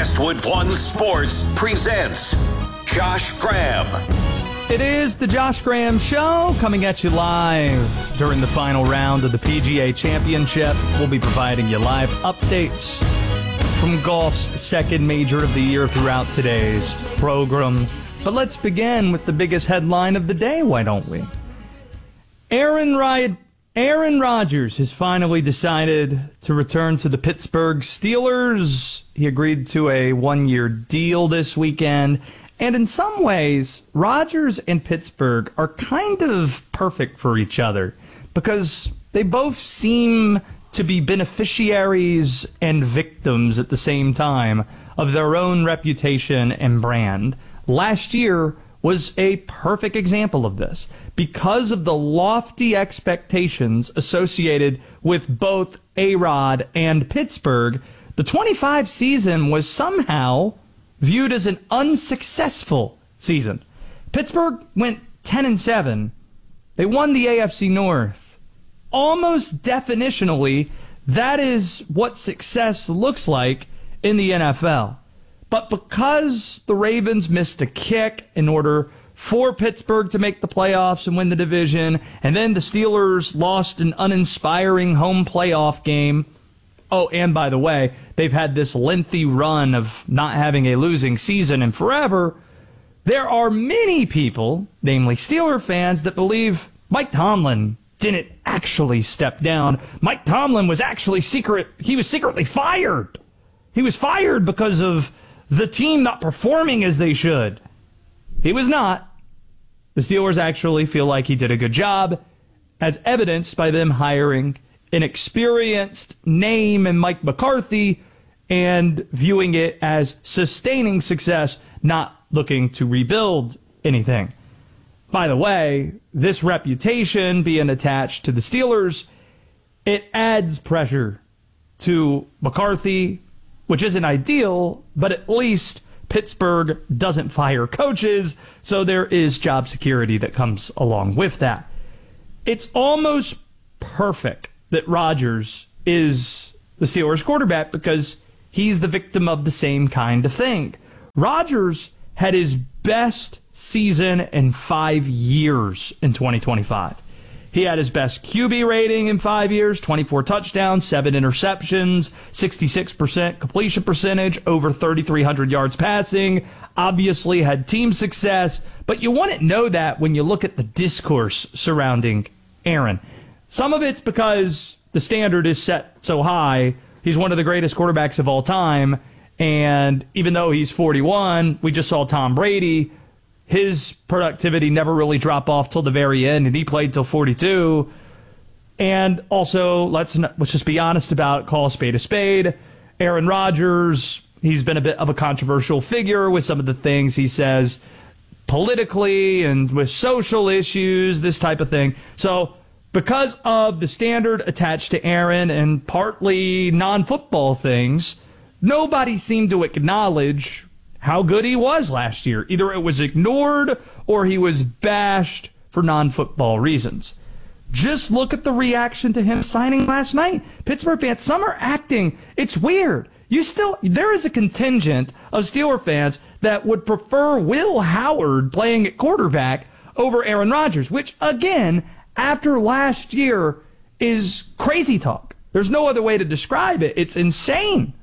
Westwood One Sports presents Josh Graham. It is the Josh Graham Show, coming at you live during the final round of the PGA Championship. We'll be providing you live updates from golf's second major of the year throughout today's program. But let's begin with the biggest headline of the day, why don't we? Aaron Rodgers has finally decided to return to the Pittsburgh Steelers. He agreed to a one-year deal this weekend. And in some ways, Rodgers and Pittsburgh are kind of perfect for each other because they both seem to be beneficiaries and victims at the same time of their own reputation and brand. Last year was a perfect example of this. Because of the lofty expectations associated with both A-Rod and Pittsburgh, the 25 season was somehow viewed as an unsuccessful season. Pittsburgh went 10-7. They won the AFC North. Almost definitionally, that is what success looks like in the NFL. But because the Ravens missed a kick in order for Pittsburgh to make the playoffs and win the division, and then the Steelers lost an uninspiring home playoff game. Oh, and by the way, they've had this lengthy run of not having a losing season in forever. There are many people, namely Steeler fans, that believe Mike Tomlin didn't actually step down. Mike Tomlin was actually secretly fired. He was fired because of the team not performing as they should. He was not. The Steelers actually feel like he did a good job, as evidenced by them hiring an experienced name in Mike McCarthy and viewing it as sustaining success, not looking to rebuild anything. By the way, this reputation being attached to the Steelers, it adds pressure to McCarthy, which isn't ideal, but at least Pittsburgh doesn't fire coaches, so there is job security that comes along with that. It's almost perfect that Rodgers is the Steelers quarterback because he's the victim of the same kind of thing. Rodgers had his best season in 5 years in 2025. He had his best QB rating in 5 years, 24 touchdowns, 7 interceptions, 66% completion percentage, over 3,300 yards passing, obviously had team success, but you wouldn't know that when you look at the discourse surrounding Aaron. Some of it's because the standard is set so high. He's one of the greatest quarterbacks of all time, and even though he's 41, we just saw Tom Brady. His productivity never really dropped off till the very end, and he played till 42. And also, let's just be honest about it, call a spade a spade. Aaron Rodgers, he's been a bit of a controversial figure with some of the things he says politically and with social issues, this type of thing. So because of the standard attached to Aaron and partly non-football things, nobody seemed to acknowledge how good he was last year. Either it was ignored or he was bashed for non-football reasons. Just look at the reaction to him signing last night. Pittsburgh fans, some are acting. It's weird. There is a contingent of Steeler fans that would prefer Will Howard playing at quarterback over Aaron Rodgers, which, again, after last year is crazy talk. There's no other way to describe it. It's insane.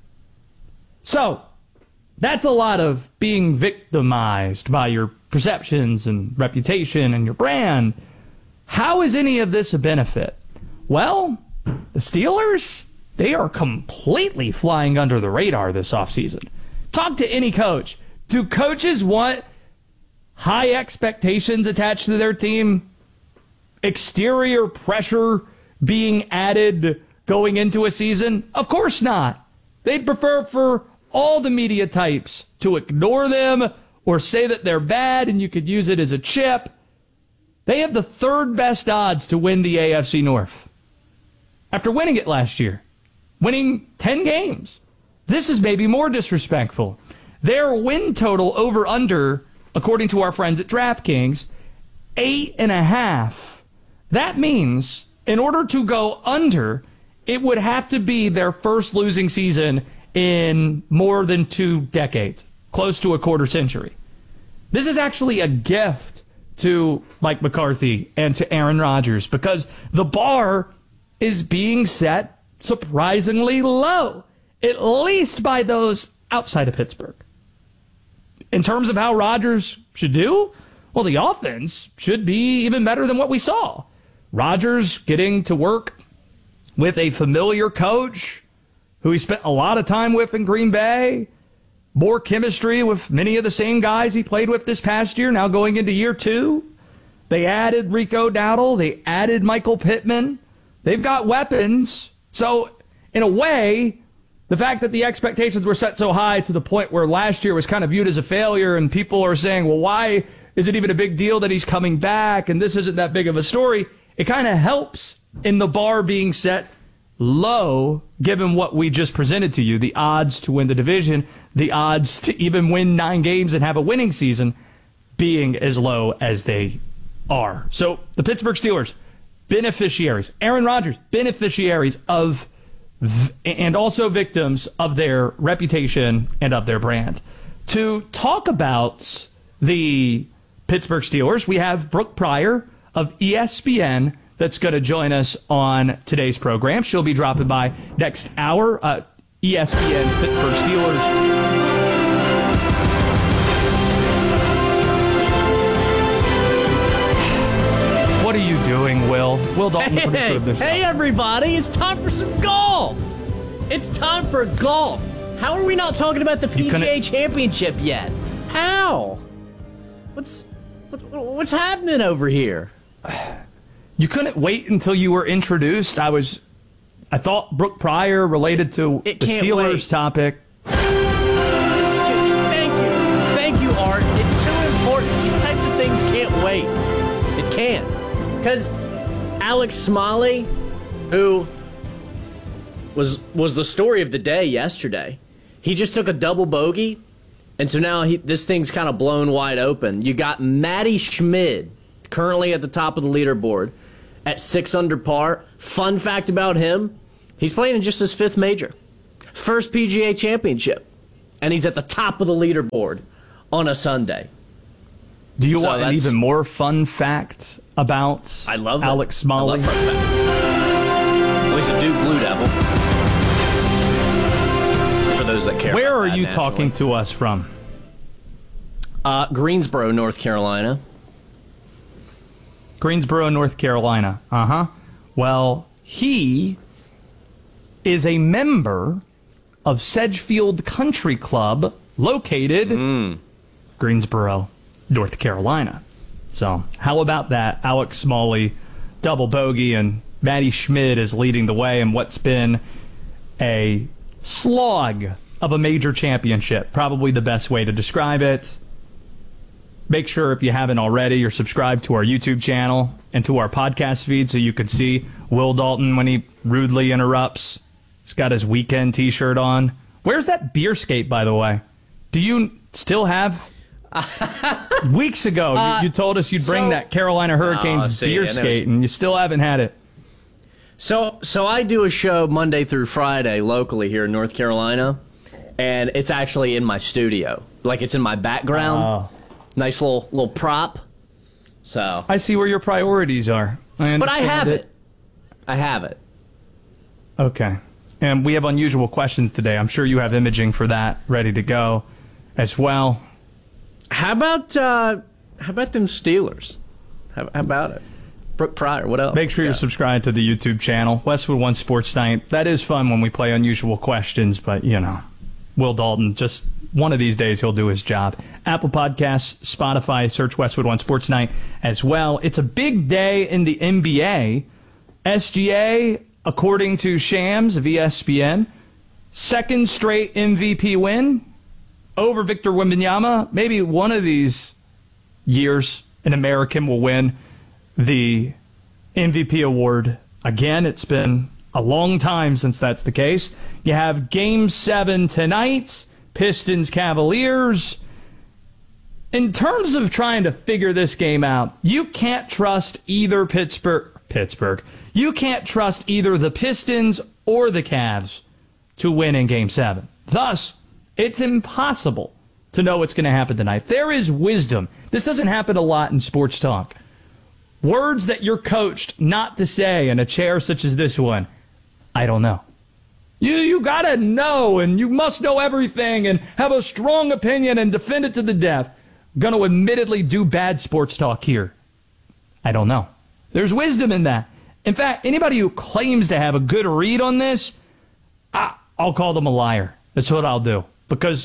So, that's a lot of being victimized by your perceptions and reputation and your brand. How is any of this a benefit? Well, the Steelers, they are completely flying under the radar this offseason. Talk to any coach. Do coaches want high expectations attached to their team? Exterior pressure being added going into a season? Of course not. They'd prefer for all the media types to ignore them or say that they're bad and you could use it as a chip. They have the third best odds to win the AFC North after winning it last year, winning 10 games. This is maybe more disrespectful. Their win total over under, according to our friends at DraftKings, 8.5. That means in order to go under, it would have to be their first losing season in more than 2 decades, close to a quarter century. This is actually a gift to Mike McCarthy and to Aaron Rodgers because the bar is being set surprisingly low, at least by those outside of Pittsburgh. In terms of how Rodgers should do, well, the offense should be even better than what we saw. Rodgers getting to work with a familiar coach who he spent a lot of time with in Green Bay, more chemistry with many of the same guys he played with this past year, now going into year 2. They added Rico Dowdle. They added Michael Pittman. They've got weapons. So, in a way, the fact that the expectations were set so high to the point where last year was kind of viewed as a failure and people are saying, well, why is it even a big deal that he's coming back and this isn't that big of a story? It kind of helps in the bar being set low, given what we just presented to you, the odds to win the division, the odds to even win 9 games and have a winning season being as low as they are. So the Pittsburgh Steelers, beneficiaries. Aaron Rodgers, beneficiaries of and also victims of their reputation and of their brand. To talk about the Pittsburgh Steelers, we have Brooke Pryor of ESPN that's going to join us on today's program. She'll be dropping by next hour. ESPN's Pittsburgh Steelers. What are you doing, Will? Will Dalton, producer of the show. Hey, everybody. It's time for some golf. It's time for golf. How are we not talking about the PGA Championship yet? How? What's happening over here? You couldn't wait until you were introduced. I thought Brooke Pryor related to the Steelers topic. Thank you, Art. It's too important. These types of things can't wait. It can't. Because Alex Smalley, who was the story of the day yesterday, he just took a double bogey, and so now this thing's kind of blown wide open. You got Matty Schmid, currently at the top of the leaderboard, at 6 under par. Fun fact about him, he's playing in just his 5th major. First PGA Championship. And he's at the top of the leaderboard on a Sunday. Do you want an even more fun fact about Alex Smalley? I love fun facts. Well, he's a Duke Blue Devil. For those that care. Where are you talking to us from? Greensboro, North Carolina. Greensboro, North Carolina. Well, he is a member of Sedgefield Country Club, located Greensboro, North Carolina. So, how about that? Alex Smalley, double bogey, and Matty Schmid is leading the way in what's been a slog of a major championship. Probably the best way to describe it. Make sure, if you haven't already, you're subscribed to our YouTube channel and to our podcast feed so you can see Will Dalton when he rudely interrupts. He's got his weekend t-shirt on. Where's that beer skate, by the way? Do you still have... Weeks ago, you told us you'd bring that Carolina Hurricanes beer skate, and you still haven't had it. So I do a show Monday through Friday locally here in North Carolina, and it's actually in my studio. Like, it's in my background. Nice little prop. So I see where your priorities are. But I have it. I have it. Okay. And we have unusual questions today. I'm sure you have imaging for that ready to go as well. How about them Steelers? How about it? Brooke Pryor, what else? Make sure you're subscribed to the YouTube channel, Westwood One Sports Night. That is fun when we play unusual questions, but, Will Dalton, just one of these days he'll do his job. Apple Podcasts, Spotify, search Westwood One Sports Night as well. It's a big day in the NBA. SGA, according to Shams of ESPN, second straight MVP win over Victor Wembanyama. Maybe one of these years an American will win the MVP award again. It's been a long time since that's the case. You have Game 7 tonight, Pistons Cavaliers. In terms of trying to figure this game out, you can't trust either Pittsburgh. You can't trust either the Pistons or the Cavs to win in Game 7. Thus, it's impossible to know what's going to happen tonight. There is wisdom. This doesn't happen a lot in sports talk. Words that you're coached not to say in a chair such as this one. I don't know. You got to know, and you must know everything and have a strong opinion and defend it to the death. Going to admittedly do bad sports talk here. I don't know. There's wisdom in that. In fact, anybody who claims to have a good read on this, I'll call them a liar. That's what I'll do. Because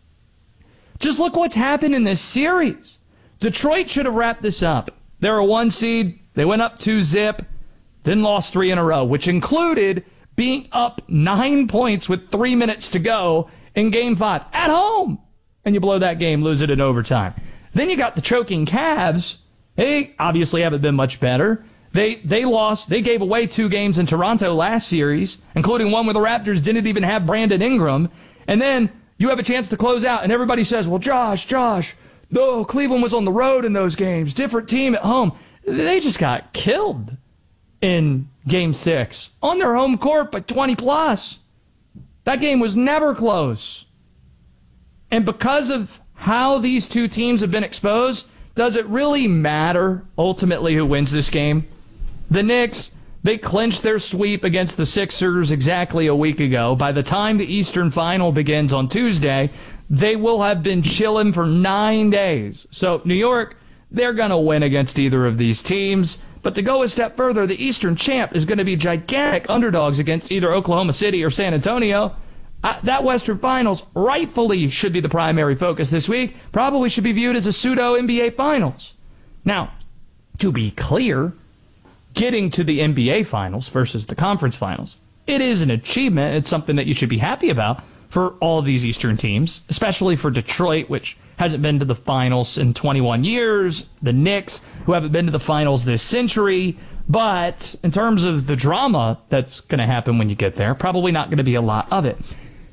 just look what's happened in this series. Detroit should have wrapped this up. They're a 1 seed. They went up 2-0, then lost 3 in a row, which included being up 9 points with 3 minutes to go in Game 5 at home. And you blow that game, lose it in overtime. Then you got the choking Cavs. They obviously haven't been much better. They lost. They gave away 2 games in Toronto last series, including one where the Raptors didn't even have Brandon Ingram. And then you have a chance to close out, and everybody says, well, Josh, no, Cleveland was on the road in those games. Different team at home. They just got killed in Game 6 on their home court by 20+. That game was never close. And because of how these two teams have been exposed, does it really matter ultimately who wins this game? The Knicks, they clinched their sweep against the Sixers exactly a week ago. By the time the Eastern Final begins on Tuesday, they will have been chilling for 9 days. So New York, they're going to win against either of these teams. But to go a step further, the Eastern champ is going to be gigantic underdogs against either Oklahoma City or San Antonio. That Western Finals rightfully should be the primary focus this week. Probably should be viewed as a pseudo-NBA Finals. Now, to be clear, getting to the NBA Finals versus the Conference Finals, it is an achievement. It's something that you should be happy about for all of these Eastern teams, especially for Detroit, which hasn't been to the finals in 21 years, the Knicks, who haven't been to the finals this century. But in terms of the drama that's going to happen when you get there, probably not going to be a lot of it.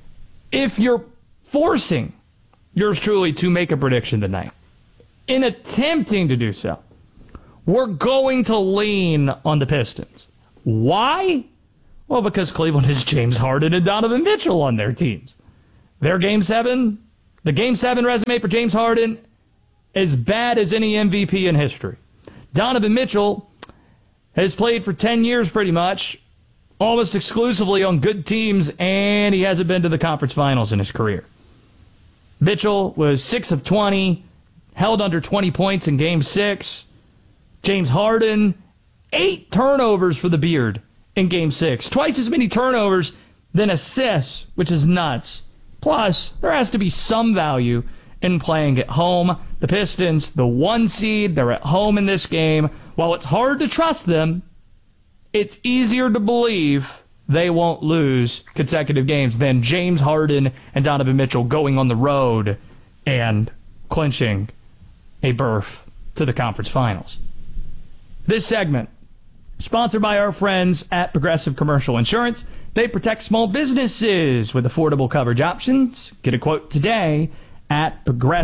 If you're forcing yours truly to make a prediction tonight, in attempting to do so, we're going to lean on the Pistons. Why? Well, because Cleveland has James Harden and Donovan Mitchell on their teams. Their Game 7, the Game 7 resume for James Harden, as bad as any MVP in history. Donovan Mitchell has played for 10 years pretty much, almost exclusively on good teams, and he hasn't been to the conference finals in his career. Mitchell was 6 of 20, held under 20 points in Game 6. James Harden, 8 turnovers for the Beard in Game 6. Twice as many turnovers than assists, which is nuts. Plus, there has to be some value in playing at home. The Pistons, the 1 seed, they're at home in this game. While it's hard to trust them, it's easier to believe they won't lose consecutive games than James Harden and Donovan Mitchell going on the road and clinching a berth to the conference finals. This segment, sponsored by our friends at Progressive Commercial Insurance. They protect small businesses with affordable coverage options. Get a quote today at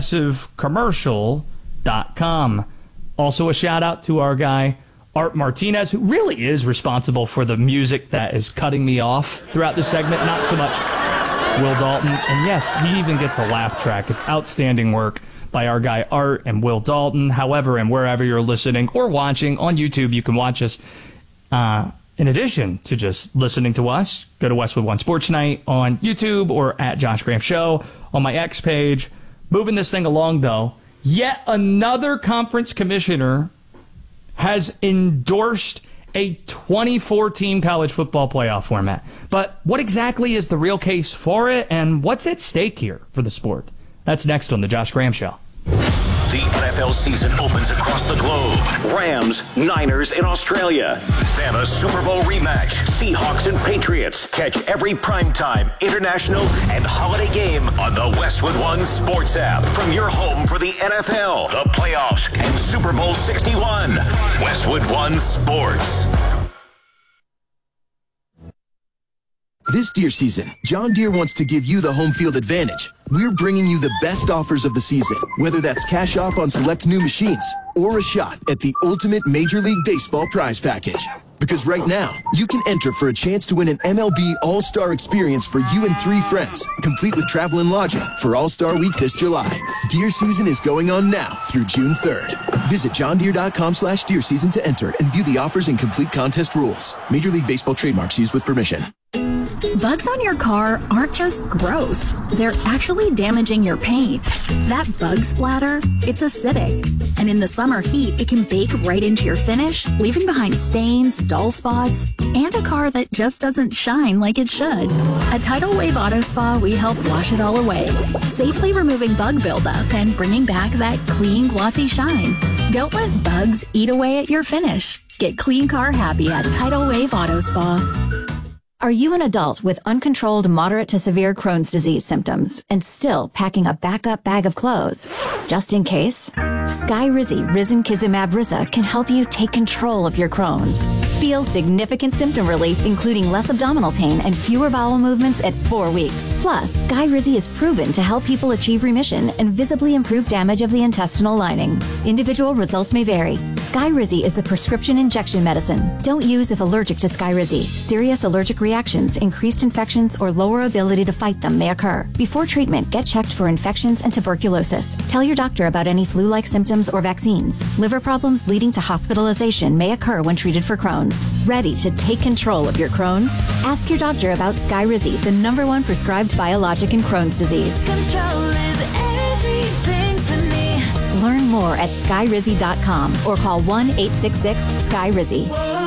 progressivecommercial.com. Also a shout out to our guy, Art Martinez, who really is responsible for the music that is cutting me off throughout this segment. Not so much Will Dalton. And yes, he even gets a laugh track. It's outstanding work by our guy Art and Will Dalton. However, and wherever you're listening or watching on YouTube, you can watch us. In addition to just listening to us, go to Westwood One Sports Night on YouTube or at Josh Graham Show on my X page. Moving this thing along, though, yet another conference commissioner has endorsed a 24-team college football playoff format. But what exactly is the real case for it, and what's at stake here for the sport? That's next on The Josh Graham Show. The NFL season opens across the globe. Rams, Niners in Australia. Then a Super Bowl rematch. Seahawks and Patriots. Catch every primetime, international, and holiday game on the Westwood One Sports app. From your home for the NFL, the playoffs, and Super Bowl 61. Westwood One Sports. This deer season, John Deere wants to give you the home field advantage. We're bringing you the best offers of the season, whether that's cash off on select new machines or a shot at the ultimate Major League Baseball prize package. Because right now, you can enter for a chance to win an MLB All-Star experience for you and 3 friends, complete with travel and lodging for All-Star Week this July. Deer season is going on now through June 3rd. Visit johndeere.com/deer season to enter and view the offers and complete contest rules. Major League Baseball trademarks used with permission. Bugs on your car aren't just gross. They're actually damaging your paint. That bug splatter, it's acidic. And in the summer heat, it can bake right into your finish, leaving behind stains, dull spots, and a car that just doesn't shine like it should. At Tidal Wave Auto Spa, we help wash it all away, safely removing bug buildup and bringing back that clean, glossy shine. Don't let bugs eat away at your finish. Get clean car happy at Tidal Wave Auto Spa. Are you an adult with uncontrolled moderate to severe Crohn's disease symptoms and still packing a backup bag of clothes? Just in case, Skyrizi Risankizumab Riza can help you take control of your Crohn's. Feel significant symptom relief, including less abdominal pain and fewer bowel movements at 4 weeks. Plus, Skyrizi is proven to help people achieve remission and visibly improve damage of the intestinal lining. Individual results may vary. Skyrizi is a prescription injection medicine. Don't use if allergic to Skyrizi. Serious allergic reactions, increased infections, or lower ability to fight them may occur. Before treatment, get checked for infections and tuberculosis. Tell your doctor about any flu-like symptoms or vaccines. Liver problems leading to hospitalization may occur when treated for Crohn's. Ready to take control of your Crohn's? Ask your doctor about Skyrizi, the #1 prescribed biologic in Crohn's disease. Control is everything to me. Learn more at skyrizi.com or call 1-866-SKYRIZI.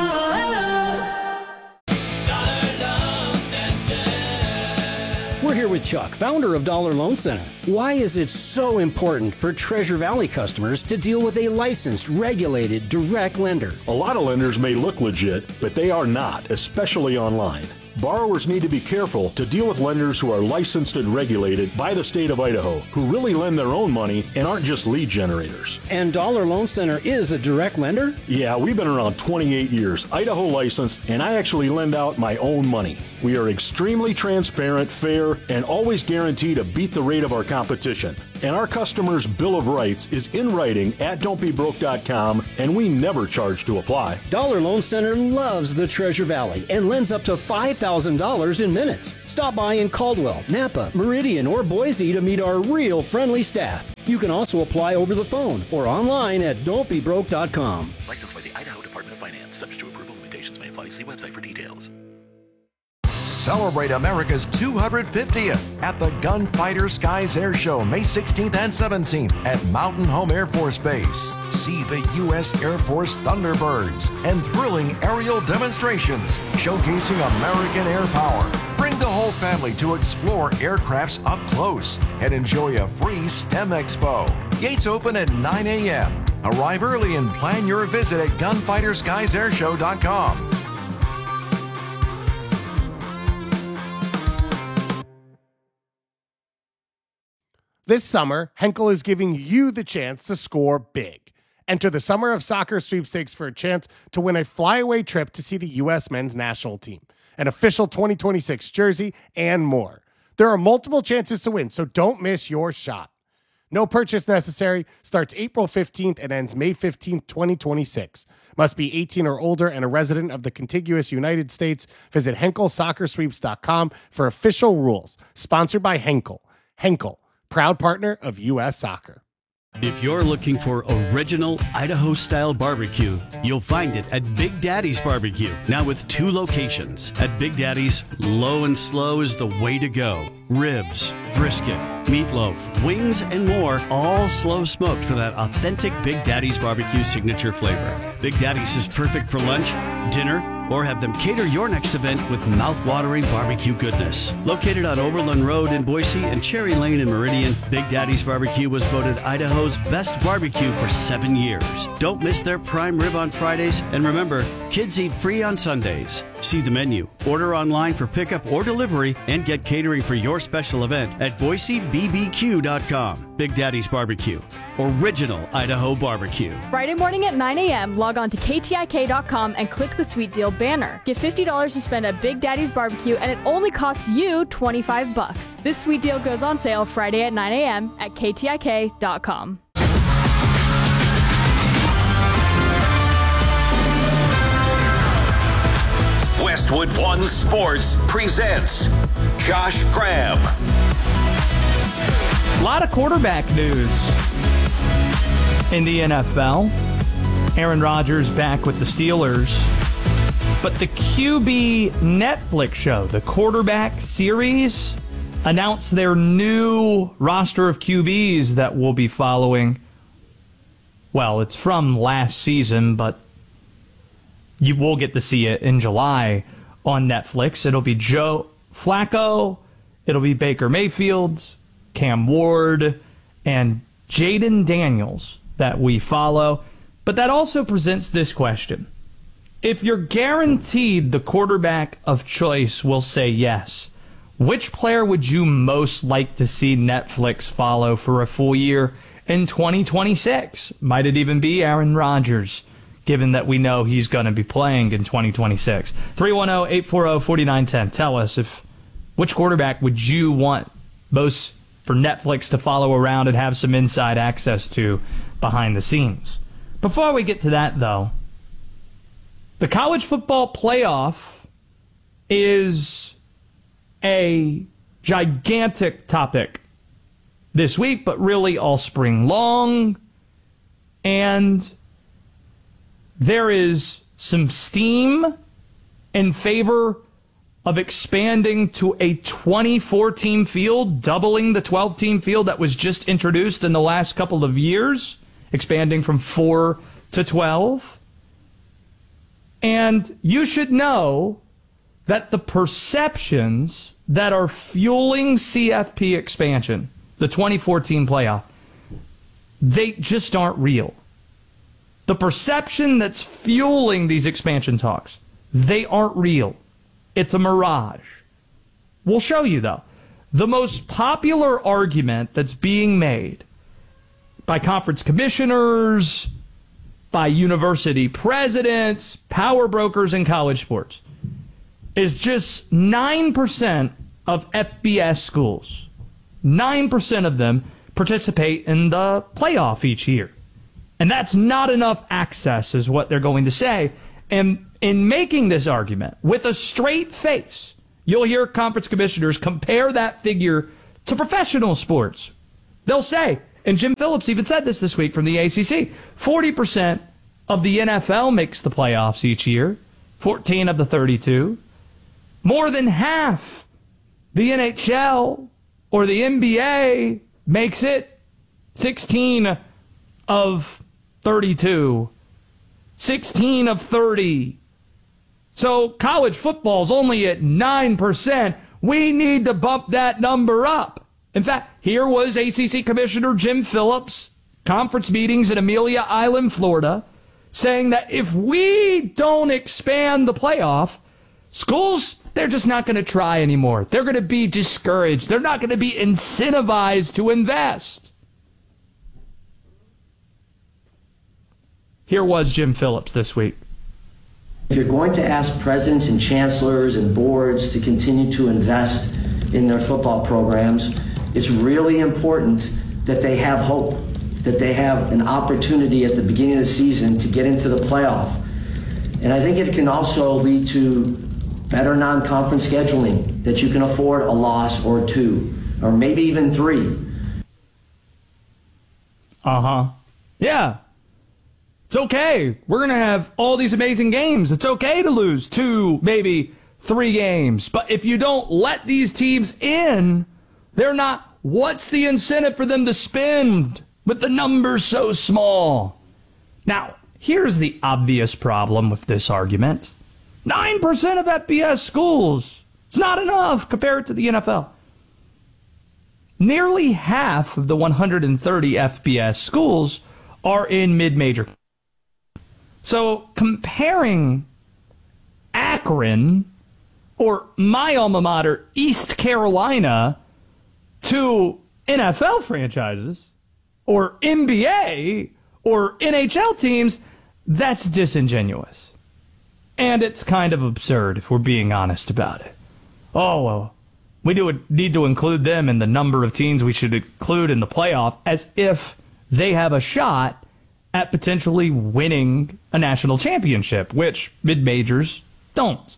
We're here with Chuck, founder of Dollar Loan Center. Why is it so important for Treasure Valley customers to deal with a licensed, regulated, direct lender? A lot of lenders may look legit, but they are not, especially online. Borrowers need to be careful to deal with lenders who are licensed and regulated by the state of Idaho, who really lend their own money and aren't just lead generators. And Dollar Loan Center is a direct lender? Yeah, we've been around 28 years, Idaho licensed, and I actually lend out my own money. We are extremely transparent, fair, and always guarantee to beat the rate of our competition. And our customers' Bill of Rights is in writing at don'tbebroke.com, and we never charge to apply. Dollar Loan Center loves the Treasure Valley and lends up to $5,000 in minutes. Stop by in Caldwell, Napa, Meridian, or Boise to meet our real friendly staff. You can also apply over the phone or online at don'tbebroke.com. Licensed by the Idaho Department of Finance. Subject to approval, limitations may apply. See website for details. Celebrate America's 250th at the Gunfighter Skies Air Show, May 16th and 17th at Mountain Home Air Force Base. See the U.S. Air Force Thunderbirds and thrilling aerial demonstrations showcasing American air power. Bring the whole family to explore aircrafts up close and enjoy a free STEM Expo. Gates open at 9 a.m. Arrive early and plan your visit at gunfighterskiesairshow.com. This summer, Henkel is giving you the chance to score big. Enter the Summer of Soccer sweepstakes for a chance to win a flyaway trip to see the U.S. men's national team, an official 2026 jersey, and more. There are multiple chances to win, so don't miss your shot. No purchase necessary. Starts April 15th and ends May 15th, 2026. Must be 18 or older and a resident of the contiguous United States. Visit HenkelSoccerSweeps.com for official rules. Sponsored by Henkel. Henkel, proud partner of U.S. Soccer. If you're looking for original Idaho-style barbecue, you'll find it at Big Daddy's Barbecue, now with 2 locations. At Big Daddy's, low and slow is the way to go. Ribs, brisket, meatloaf, wings, and more, all slow smoked for that authentic Big Daddy's Barbecue signature flavor. Big Daddy's is perfect for lunch, dinner, or have them cater your next event with mouth-watering barbecue goodness. Located on Overland Road in Boise and Cherry Lane in Meridian, Big Daddy's Barbecue was voted Idaho's best barbecue for 7 years. Don't miss their prime rib on Fridays, and remember, kids eat free on Sundays. See the menu, order online for pickup or delivery, and get catering for your special event at BoiseBBQ.com. Big Daddy's Barbecue, original Idaho barbecue. Friday morning at 9 a.m., log on to KTIK.com and click the Sweet Deal banner. Get $50 to spend at Big Daddy's Barbecue, and it only costs you $25. This sweet deal goes on sale Friday at 9 a.m. at KTIK.com. Westwood One Sports presents Josh Graham. A lot of quarterback news in the NFL. Aaron Rodgers back with the Steelers. But the QB Netflix show, the quarterback series, announced their new roster of QBs that we'll be following. Well, it's from last season, but you will get to see it in July on Netflix. It'll be Joe Flacco, it'll be Baker Mayfield, Cam Ward, and Jaden Daniels that we follow. But that also presents this question. If you're guaranteed the quarterback of choice will say yes, which player would you most like to see Netflix follow for a full year in 2026? Might it even be Aaron Rodgers, given that we know he's going to be playing in 2026? 310-840-4910. Tell us which quarterback would you want most for Netflix to follow around and have some inside access to behind the scenes. Before we get to that, though, the college football playoff is a gigantic topic this week, but really all spring long. And there is some steam in favor of expanding to a 24-team field, doubling the 12-team field that was just introduced in the last couple of years, expanding from 4 to 12. And you should know that the perceptions that are fueling CFP expansion, the 24-team playoff, they just aren't real. The perception that's fueling these expansion talks, they aren't real. It's a mirage. We'll show you, though. The most popular argument that's being made by conference commissioners, by university presidents, power brokers in college sports, is just 9% of FBS schools. 9% of them participate in the playoff each year. And that's not enough access, is what they're going to say. And in making this argument, with a straight face, you'll hear conference commissioners compare that figure to professional sports. They'll say, and Jim Phillips even said this week from the ACC, 40% of the NFL makes the playoffs each year, 14 of the 32. More than half the NHL or the NBA makes it, 16 of 32, 16 of 30. So college football's only at 9%. We need to bump that number up. In fact, here was ACC Commissioner Jim Phillips, conference meetings in Amelia Island, Florida, saying that if we don't expand the playoff, schools, they're just not going to try anymore. They're going to be discouraged. They're not going to be incentivized to invest. Here was Jim Phillips this week. If you're going to ask presidents and chancellors and boards to continue to invest in their football programs, it's really important that they have hope, that they have an opportunity at the beginning of the season to get into the playoff. And I think it can also lead to better non-conference scheduling, that you can afford a loss or two, or maybe even three. Yeah. It's okay. We're going to have all these amazing games. It's okay to lose 2, maybe 3 games. But if you don't let these teams in, they're not. What's the incentive for them to spend with the numbers so small? Now, here's the obvious problem with this argument. 9% of FBS schools. It's not enough compared to the NFL. Nearly half of the 130 FBS schools are in mid-major. So comparing Akron or my alma mater, East Carolina, to NFL franchises or NBA or NHL teams, that's disingenuous. And it's kind of absurd if we're being honest about it. Oh, well, we need to include them in the number of teams we should include in the playoff, as if they have a shot at potentially winning a national championship, which mid-majors don't.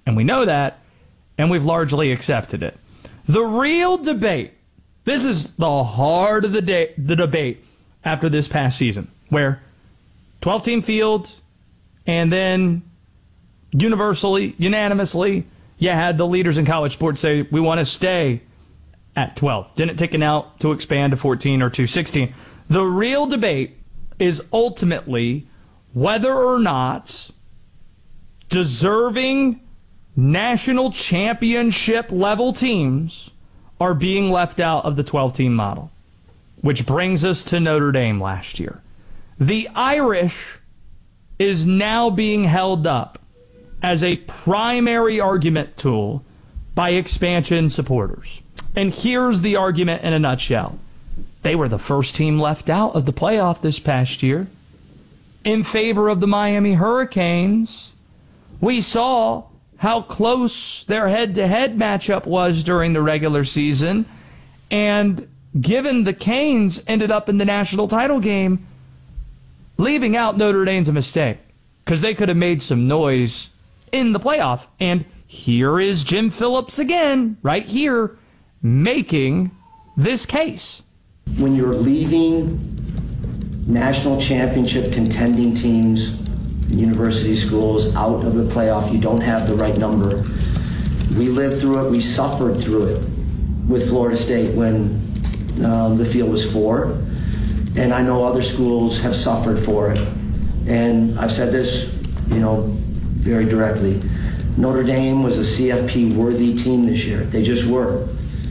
And we know that, and we've largely accepted it. The real debate, this is the heart of the debate after this past season, where 12-team field, and then universally, unanimously, you had the leaders in college sports say, we want to stay at 12. Didn't take an out to expand to 14 or to 16. The real debate is ultimately whether or not deserving national championship level teams are being left out of the 12-team model. Which brings us to Notre Dame last year. The Irish is now being held up as a primary argument tool by expansion supporters. And here's the argument in a nutshell. They were the first team left out of the playoff this past year. In favor of the Miami Hurricanes, we saw how close their head-to-head matchup was during the regular season. And given the Canes ended up in the national title game, leaving out Notre Dame's a mistake because they could have made some noise in the playoff. And here is Jim Phillips again, right here, making this case. When you're leaving national championship contending teams, university schools out of the playoff, you don't have the right number. We lived through it. We suffered through it with Florida State when the field was 4. And I know other schools have suffered for it. And I've said this, very directly. Notre Dame was a CFP-worthy team this year. They just were.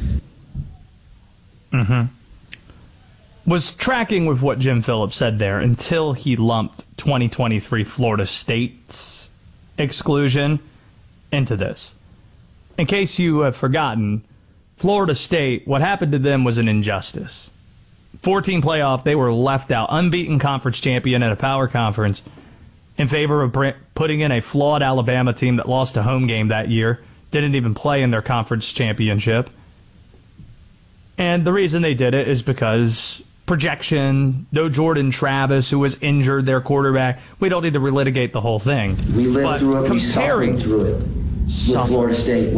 Was tracking with what Jim Phillips said there until he lumped 2023 Florida State's exclusion into this. In case you have forgotten, Florida State, what happened to them was an injustice. 14 playoff, they were left out, unbeaten conference champion in a power conference, in favor of putting in a flawed Alabama team that lost a home game that year, didn't even play in their conference championship. And the reason they did it is because projection, no Jordan Travis, who was injured, their quarterback. We don't need to relitigate the whole thing. We lived through it, we suffered through it with Florida State.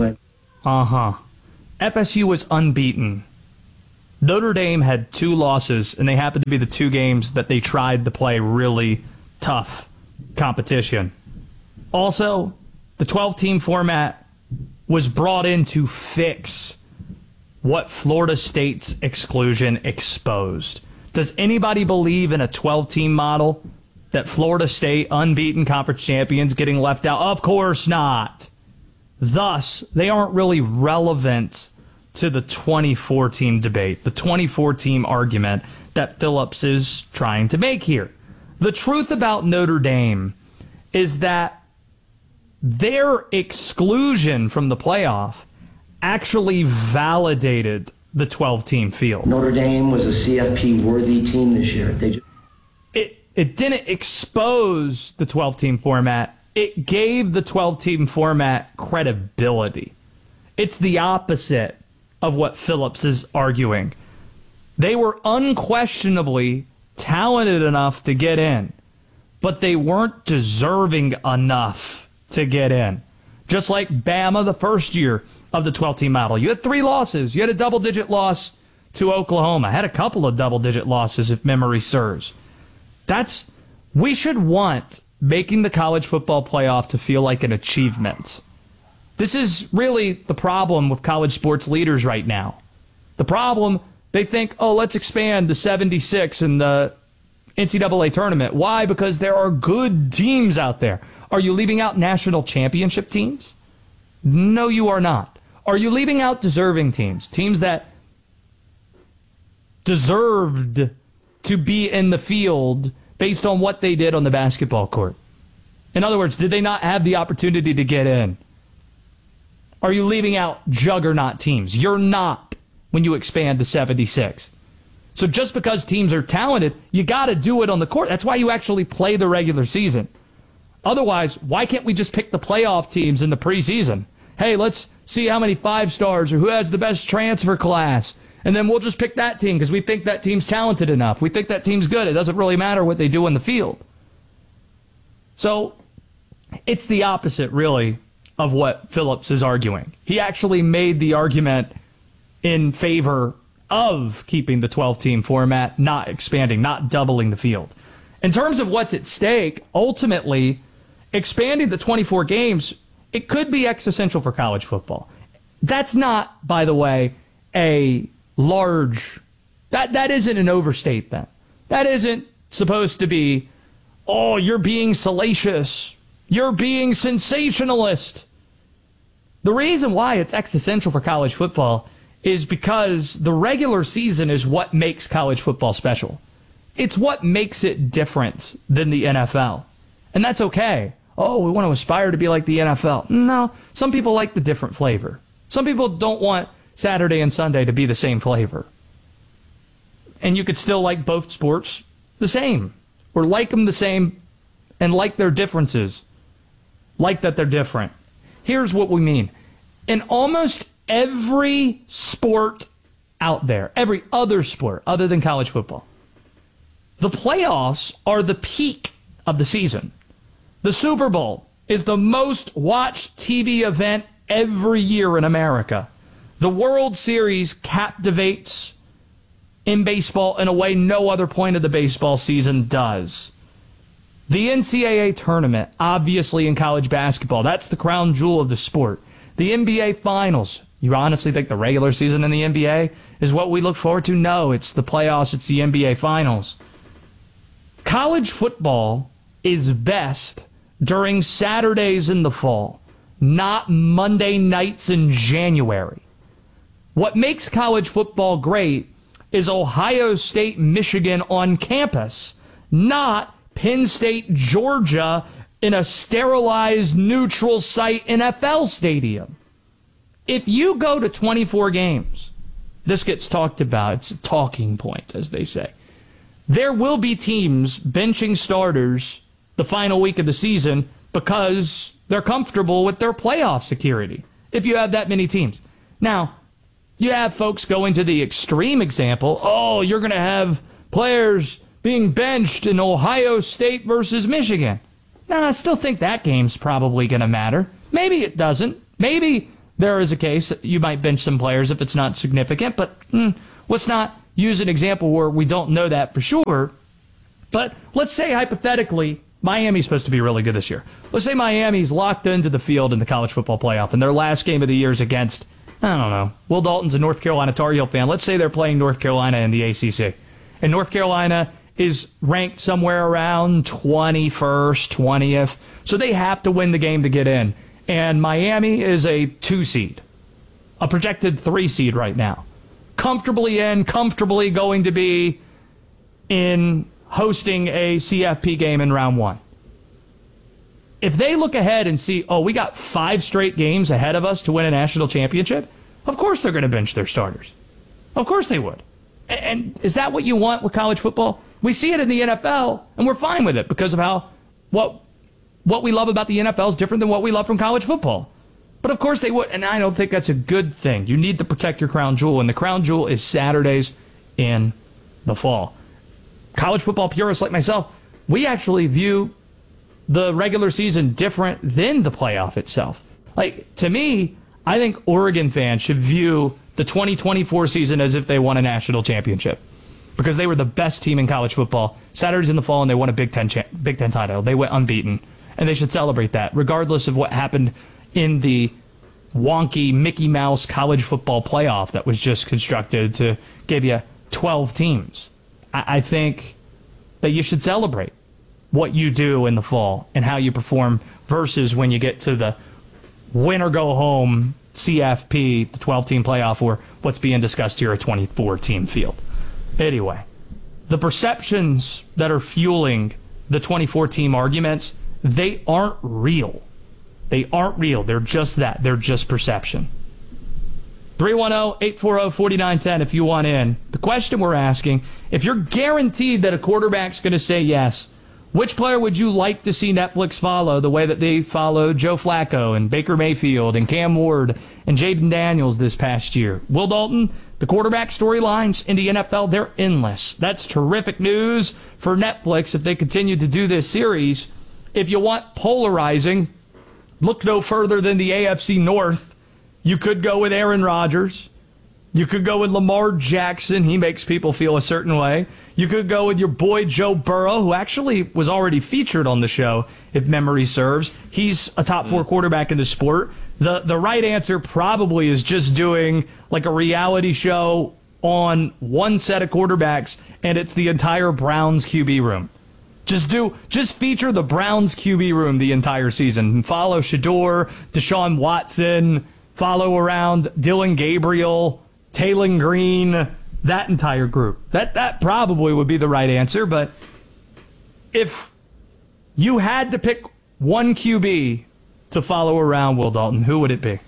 FSU was unbeaten. Notre Dame had 2 losses, and they happened to be the 2 games that they tried to play really tough competition. Also, the 12-team format was brought in to fix what Florida State's exclusion exposed. Does anybody believe in a 12-team model that Florida State, unbeaten conference champions, getting left out? Of course not. Thus, they aren't really relevant to the 24-team debate, the 24-team argument that Phillips is trying to make here. The truth about Notre Dame is that their exclusion from the playoff actually validated the 12-team field. Notre Dame was a CFP-worthy team this year. It didn't expose the 12-team format. It gave the 12-team format credibility. It's the opposite of what Phillips is arguing. They were unquestionably talented enough to get in, but they weren't deserving enough to get in. Just like Bama the first year of the 12-team model. You had 3 losses. You had a double-digit loss to Oklahoma. Had a couple of double-digit losses, if memory serves. We should want making the college football playoff to feel like an achievement. This is really the problem with college sports leaders right now. The problem, they think, let's expand to 76 in the NCAA tournament. Why? Because there are good teams out there. Are you leaving out national championship teams? No, you are not. Are you leaving out deserving teams? Teams that deserved to be in the field based on what they did on the basketball court? In other words, did they not have the opportunity to get in? Are you leaving out juggernaut teams? You're not when you expand to 76. So just because teams are talented, you got to do it on the court. That's why you actually play the regular season. Otherwise, why can't we just pick the playoff teams in the preseason? Hey, let's see how many 5-stars or who has the best transfer class. And then we'll just pick that team because we think that team's talented enough. We think that team's good. It doesn't really matter what they do in the field. So it's the opposite, really, of what Phillips is arguing. He actually made the argument in favor of keeping the 12-team format, not expanding, not doubling the field. In terms of what's at stake, ultimately, expanding the 24 games, it could be existential for college football. That's not, by the way, a large... That isn't an overstatement. That isn't supposed to be, oh, you're being salacious. You're being sensationalist. The reason why it's existential for college football is because the regular season is what makes college football special. It's what makes it different than the NFL. And that's okay. Oh, we want to aspire to be like the NFL. No, some people like the different flavor. Some people don't want Saturday and Sunday to be the same flavor. And you could still like both sports the same, or like them the same and like their differences, like that they're different. Here's what we mean. In almost every sport out there, every other sport other than college football, the playoffs are the peak of the season. The Super Bowl is the most watched TV event every year in America. The World Series captivates in baseball in a way no other point of the baseball season does. The NCAA tournament, obviously in college basketball, that's the crown jewel of the sport. The NBA Finals. You honestly think the regular season in the NBA is what we look forward to? No, it's the playoffs, it's the NBA Finals. College football is best during Saturdays in the fall, not Monday nights in January. What makes college football great is Ohio State, Michigan on campus, not Penn State, Georgia in a sterilized neutral site NFL stadium. If you go to 24 games, this gets talked about, it's a talking point, as they say. There will be teams benching starters the final week of the season because they're comfortable with their playoff security, if you have that many teams. Now, you have folks going to the extreme example. Oh, you're going to have players being benched in Ohio State versus Michigan. Now, I still think that game's probably going to matter. Maybe it doesn't. Maybe there is a case that you might bench some players if it's not significant, but let's not use an example where we don't know that for sure. But let's say, hypothetically, Miami's supposed to be really good this year. Let's say Miami's locked into the field in the college football playoff, and their last game of the year is against, I don't know, Will Dalton's a North Carolina Tar Heel fan. Let's say they're playing North Carolina in the ACC. And North Carolina is ranked somewhere around 21st, 20th. So they have to win the game to get in. And Miami is a 2 seed, a projected 3 seed right now. Comfortably in, comfortably going to be in hosting a CFP game in round 1. If they look ahead and see, oh, we got 5 straight games ahead of us to win a national championship, of course they're going to bench their starters. Of course they would. And is that what you want with college football? We see it in the NFL, and we're fine with it because of how what we love about the NFL is different than what we love from college football. But of course they would, and I don't think that's a good thing. You need to protect your crown jewel, and the crown jewel is Saturdays in the fall. College football purists like myself, we actually view the regular season different than the playoff itself. Like, to me, I think Oregon fans should view the 2024 season as if they won a national championship because they were the best team in college football. Saturdays in the fall, and they won a Big Ten title. They went unbeaten, and they should celebrate that, regardless of what happened in the wonky Mickey Mouse college football playoff that was just constructed to give you 12 teams. I think that you should celebrate what you do in the fall and how you perform versus when you get to the win or go home CFP, the 12-team playoff, or what's being discussed here, a 24-team field. Anyway, the perceptions that are fueling the 24-team arguments, they aren't real. They aren't real. They're just that. They're just perception. 310-840-4910 if you want in. The question we're asking, if you're guaranteed that a quarterback's going to say yes, which player would you like to see Netflix follow the way that they followed Joe Flacco and Baker Mayfield and Cam Ward and Jaden Daniels this past year? Will Dalton, the quarterback storylines in the NFL, they're endless. That's terrific news for Netflix if they continue to do this series. If you want polarizing, look no further than the AFC North. You could go with Aaron Rodgers. You could go with Lamar Jackson. He makes people feel a certain way. You could go with your boy Joe Burrow, who actually was already featured on the show, if memory serves. He's a top 4 quarterback in the sport. The right answer probably is just doing like a reality show on one set of quarterbacks, and it's the entire Browns QB room. Just feature the Browns QB room the entire season. Follow Shador, Deshaun Watson, follow around Dylan Gabriel, Taylor Green, that entire group. That probably would be the right answer, but if you had to pick one QB to follow around, Will Dalton, who would it be?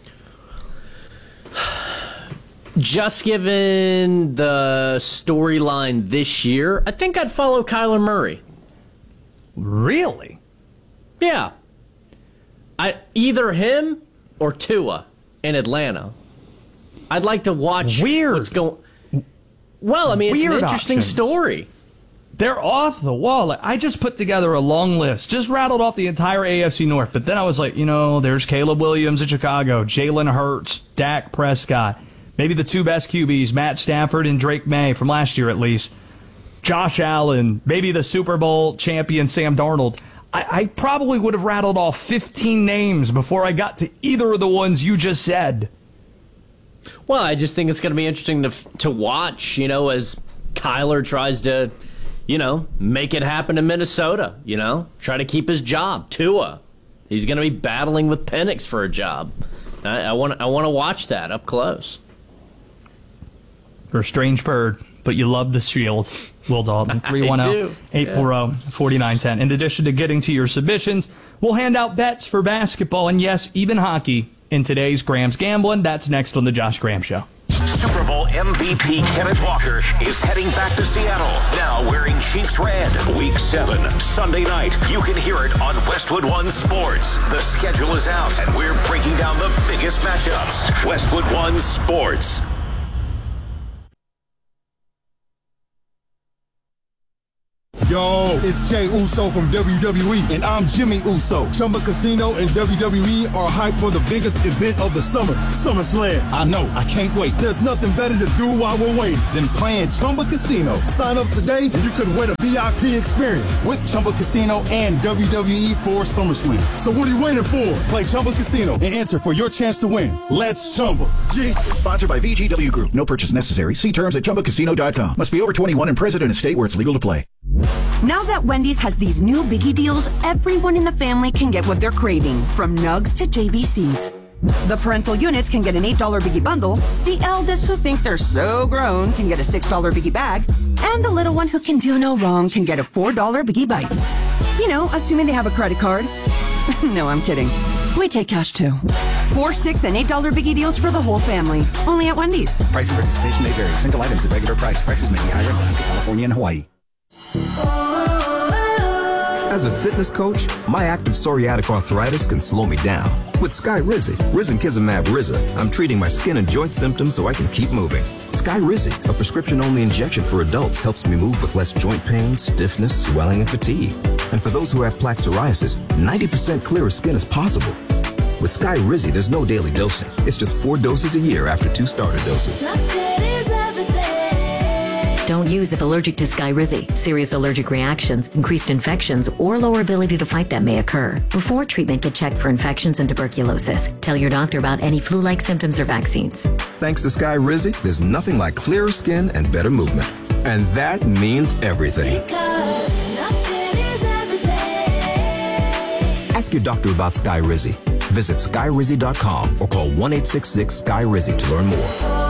Just given the storyline this year, I think I'd follow Kyler Murray. Really? Yeah. Either him or Tua in Atlanta. I'd like to watch what's going. Well, I mean, it's an interesting story. They're off the wall. I just put together a long list, just rattled off the entire AFC North. But then I was like, there's Caleb Williams in Chicago, Jalen Hurts, Dak Prescott, maybe the 2 best QBs, Matt Stafford and Drake May from last year at least, Josh Allen, maybe the Super Bowl champion Sam Darnold. I probably would have rattled off 15 names before I got to either of the ones you just said. Well, I just think it's going to be interesting to watch, as Kyler tries to, make it happen in Minnesota, try to keep his job. Tua, he's going to be battling with Penix for a job. I want to watch that up close. You're a strange bird, but you love the Shield. Will Dalton, 310-840-4910. In addition to getting to your submissions, we'll hand out bets for basketball and, yes, even hockey in today's Grams Gambling. That's next on The Josh Graham Show. Super Bowl MVP Kenneth Walker is heading back to Seattle, now wearing Chiefs red. Week 7, Sunday night. You can hear it on Westwood One Sports. The schedule is out, and we're breaking down the biggest matchups. Westwood One Sports. Yo, it's Jay Uso from WWE, and I'm Jimmy Uso. Chumba Casino and WWE are hyped for the biggest event of the summer, SummerSlam. I know, I can't wait. There's nothing better to do while we're waiting than playing Chumba Casino. Sign up today, and you could win a VIP experience with Chumba Casino and WWE for SummerSlam. So what are you waiting for? Play Chumba Casino and enter for your chance to win. Let's Chumba. Yeah. Sponsored by VGW Group. No purchase necessary. See terms at ChumbaCasino.com. Must be over 21 and present in a state where it's legal to play. Now that Wendy's has these new biggie deals, everyone in the family can get what they're craving, from nugs to JBCs. The parental units can get an $8 biggie bundle, the eldest who think they're so grown can get a $6 biggie bag, and the little one who can do no wrong can get a $4 biggie bites. Assuming they have a credit card. No, I'm kidding. We take cash too. $4, $6, and $8 biggie deals for the whole family. Only at Wendy's. Price and participation may vary. Single items at regular price. Prices may be higher in Alaska, California, and Hawaii. As a fitness coach, my active psoriatic arthritis can slow me down. With Skyrizi, Risankizumab Riza, I'm treating my skin and joint symptoms so I can keep moving. Skyrizi, a prescription-only injection for adults, helps me move with less joint pain, stiffness, swelling, and fatigue. And for those who have plaque psoriasis, 90% clearer skin is possible. With Skyrizi, there's no daily dosing. It's just 4 doses a year after 2 starter doses. Don't use if allergic to Skyrizi. Serious allergic reactions, increased infections, or lower ability to fight them may occur. Before treatment, get checked for infections and tuberculosis. Tell your doctor about any flu-like symptoms or vaccines. Thanks to Skyrizi, there's nothing like clearer skin and better movement. And that means everything. Ask your doctor about Skyrizi. Visit Skyrizi.com or call 1-866-SKY-RIZI to learn more.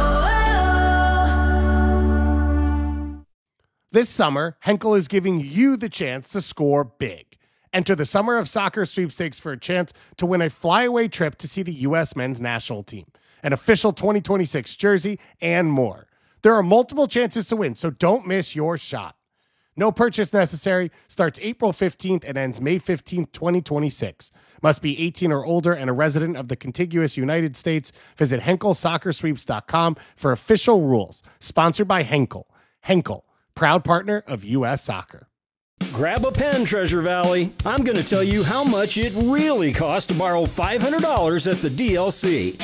This summer, Henkel is giving you the chance to score big. Enter the Summer of Soccer sweepstakes for a chance to win a flyaway trip to see the U.S. men's national team, an official 2026 jersey, and more. There are multiple chances to win, so don't miss your shot. No purchase necessary. Starts April 15th and ends May 15th, 2026. Must be 18 or older and a resident of the contiguous United States. Visit HenkelSoccerSweeps.com for official rules. Sponsored by Henkel. Henkel, proud partner of U.S. Soccer. Grab a pen, Treasure Valley. I'm going to tell you how much it really costs to borrow $500 at the DLC.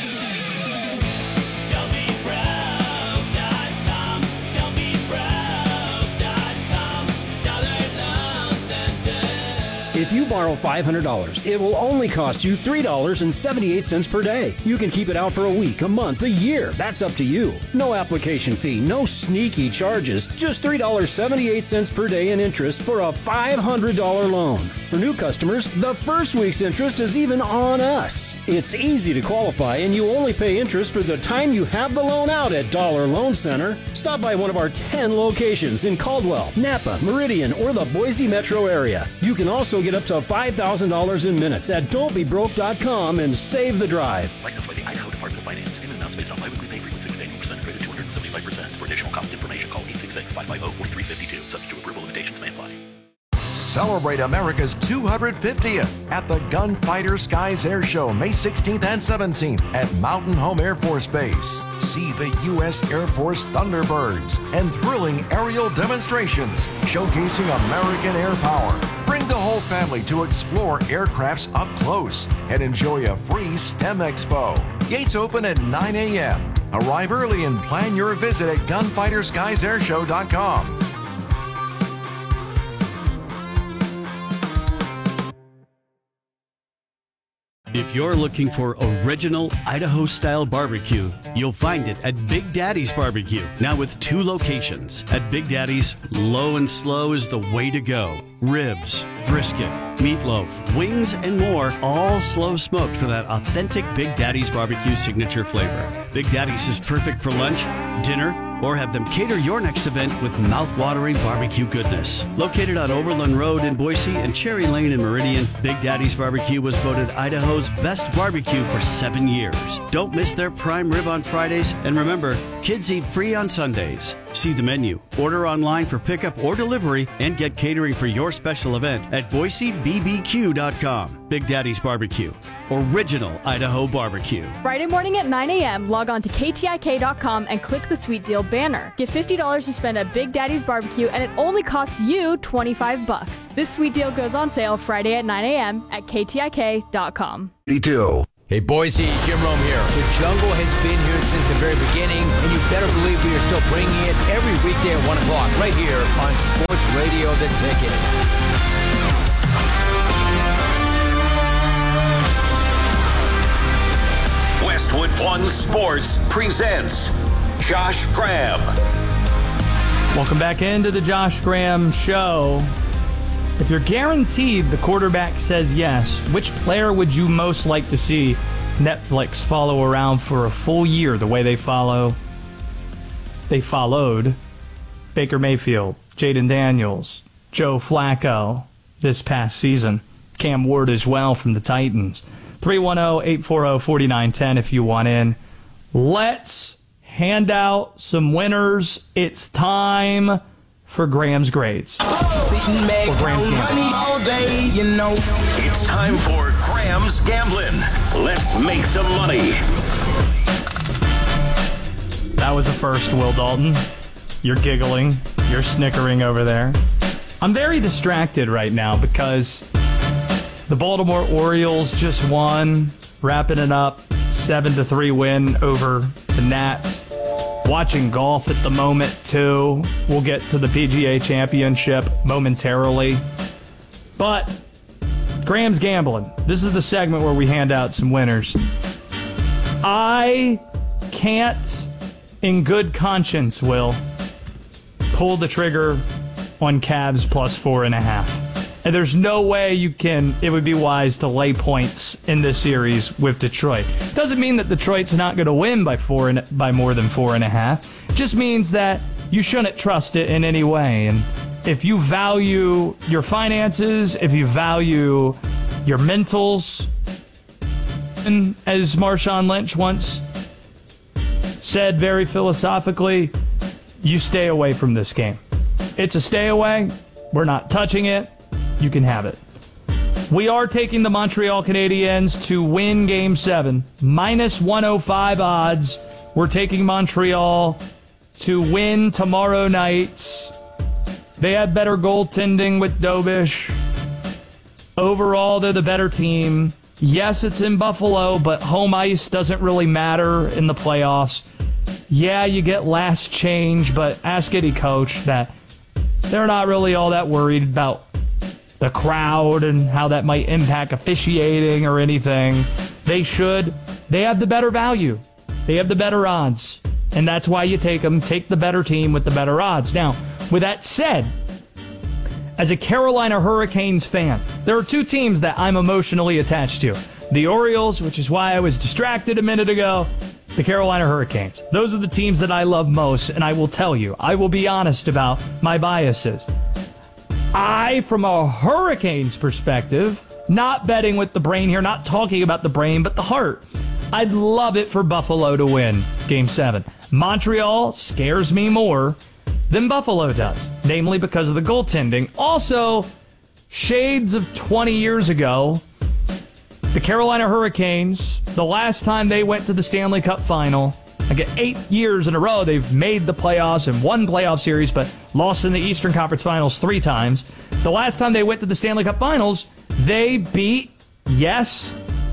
If you borrow $500, it will only cost you $3.78 per day. You can keep it out for a week, a month, a year. That's up to you. No application fee, no sneaky charges. Just $3.78 per day in interest for a $500 loan. For new customers, the first week's interest is even on us. It's easy to qualify, and you only pay interest for the time you have the loan out at Dollar Loan Center. Stop by one of our 10 locations in Caldwell, Napa, Meridian, or the Boise metro area. You can also get up to $5,000 in minutes at don'tbebroke.com and save the drive. Licensed by the Idaho Department of Finance. Payment amounts based on biweekly pay frequency with annual percent credit 275%. For additional cost information, call 866-550-4352. Subject to approval, limitations may apply. Celebrate America's 250th at the Gunfighter Skies Air Show, May 16th and 17th at Mountain Home Air Force Base. See the U.S. Air Force Thunderbirds and thrilling aerial demonstrations showcasing American air power. Bring the whole family to explore aircrafts up close and enjoy a free STEM Expo. Gates open at 9 a.m. Arrive early and plan your visit at gunfighterskiesairshow.com. If you're looking for original Idaho-style barbecue, you'll find it at Big Daddy's Barbecue. Now with 2 locations. At Big Daddy's, low and slow is the way to go. Ribs, brisket, meatloaf, wings, and more, all slow smoked for that authentic Big Daddy's Barbecue signature flavor. Big Daddy's is perfect for lunch, dinner, or have them cater your next event with mouth-watering barbecue goodness. Located on Overland Road in Boise and Cherry Lane in Meridian, Big Daddy's Barbecue was voted Idaho's best barbecue for 7 years. Don't miss their prime rib on Fridays, and remember, kids eat free on Sundays. See the menu, order online for pickup or delivery, and get catering for your special event at BoiseBBQ.com. Big Daddy's Barbecue, original Idaho barbecue. Friday morning at 9 a.m., log on to KTIK.com and click the Sweet Deal banner. Get $50 to spend at Big Daddy's Barbecue, and it only costs you $25. This Sweet Deal goes on sale Friday at 9 a.m. at KTIK.com. 32. Hey Boise, Jim Rome here. The Jungle has been here since the very beginning, and you better believe we are still bringing it every weekday at 1 o'clock right here on Sports Radio The Ticket. Westwood One Sports presents Josh Graham. Welcome back into the Josh Graham Show. If you're guaranteed the quarterback says yes, which player would you most like to see Netflix follow around for a full year the way they followed Baker Mayfield, Jaden Daniels, Joe Flacco this past season, Cam Ward as well from the Titans. 310-840-4910 if you want in. Let's hand out some winners. It's time for Graham's grades. It's time for Graham's Gambling. Let's make some money. That was a first, Will Dalton. You're giggling. You're snickering over there. I'm very distracted right now because the Baltimore Orioles just won, wrapping it up, 7-3 win over the Nats. Watching golf at the moment, too. We'll get to the PGA Championship momentarily. But Graham's Gambling. This is the segment where we hand out some winners. I can't, in good conscience, Will, pull the trigger on Cavs plus 4.5. And there's no way it would be wise to lay points in this series with Detroit. Doesn't mean that Detroit's not going to win by more than 4.5. It just means that you shouldn't trust it in any way. And if you value your finances, if you value your mentals, and as Marshawn Lynch once said very philosophically, you stay away from this game. It's a stay away. We're not touching it. You can have it. We are taking the Montreal Canadiens to win Game 7. Minus 105 odds. We're taking Montreal to win tomorrow night. They have better goaltending with Dobish. Overall, they're the better team. Yes, it's in Buffalo, but home ice doesn't really matter in the playoffs. Yeah, you get last change, but ask any coach that they're not really all that worried about the crowd and how that might impact officiating or anything. They should. They have the better value. They have the better odds. And that's why you take them. Take the better team with the better odds. Now, with that said, as a Carolina Hurricanes fan, there are two teams that I'm emotionally attached to. The Orioles, which is why I was distracted a minute ago, the Carolina Hurricanes. Those are the teams that I love most, and I will tell you, I will be honest about my biases. From a Hurricanes perspective, not betting with the brain here, not talking about the brain, but the heart, I'd love it for Buffalo to win Game 7. Montreal scares me more than Buffalo does, namely because of the goaltending. Also, shades of 20 years ago, the Carolina Hurricanes, the last time they went to the Stanley Cup Final, 8 years in a row, they've made the playoffs and won playoff series, but lost in the Eastern Conference Finals 3 times. The last time they went to the Stanley Cup Finals, they beat, yes,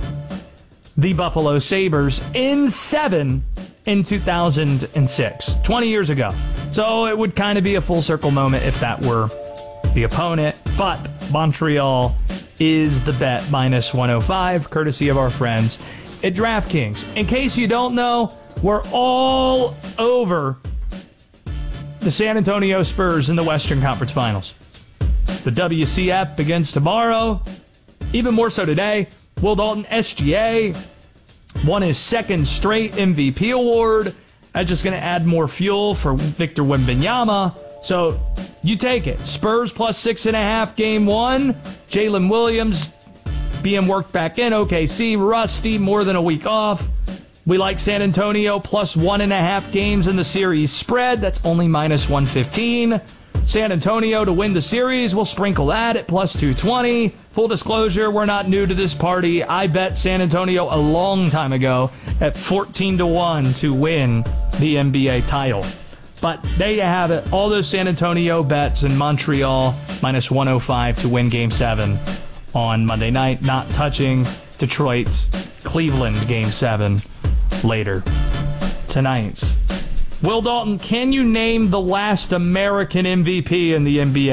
the Buffalo Sabres in 7 in 2006, 20 years ago. So it would kind of be a full circle moment if that were the opponent. But Montreal is the bet, minus 105, courtesy of our friends at DraftKings. In case you don't know, we're all over the San Antonio Spurs in the Western Conference Finals. The WCF begins tomorrow. Even more so today. Will Dalton, SGA, won his second straight MVP award. That's just going to add more fuel for Victor Wembanyama. So you take it. Spurs plus 6.5 Game 1. Jalen Williams being worked back in. OKC, rusty, more than a week off. We like San Antonio plus 1.5 games in the series spread. That's only minus 115. San Antonio to win the series. We'll sprinkle that at plus 220. Full disclosure, we're not new to this party. I bet San Antonio a long time ago at 14-1 to win the NBA title. But there you have it. All those San Antonio bets in Montreal, minus 105 to win Game 7 on Monday night. Not touching Detroit's Cleveland Game 7 later tonight. Will Dalton, can you name the last American MVP in the NBA?